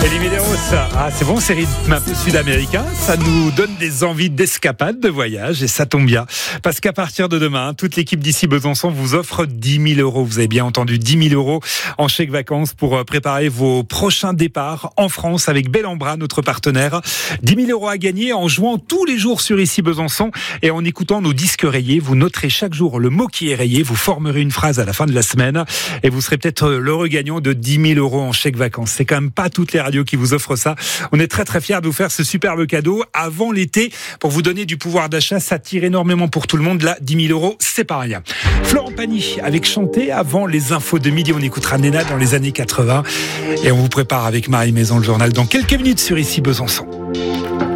Elie Medeiros, c'est bon, c'est rythme un peu sud-américain, ça nous donne des envies d'escapade, de voyage, et ça tombe bien, parce qu'à partir de demain, toute l'équipe d'ici Besançon vous offre 10 000 €, vous avez bien entendu, 10 000 € en chèque vacances pour préparer vos prochains départs en France avec Bellambra, notre partenaire. 10 000 € à gagner en jouant tous les jours sur ici Besançon et en écoutant nos disques rayés. Vous noterez chaque jour le mot qui est rayé, vous formerez une phrase à la fin de la semaine et vous serez peut-être l'heureux gagnant de 10 000 € en chèque vacances. C'est quand même pas toutes les radios qui vous offrent ça. On est très très fiers de vous faire ce superbe cadeau avant l'été pour vous donner du pouvoir d'achat. Ça tire énormément pour tout le monde. Là, 10 000 €, c'est pas rien. Florent Pagny avec Chanter avant les infos de midi. On écoutera Nena dans les années 80 et on vous prépare avec Marie Maison le journal dans quelques minutes sur ici Besançon.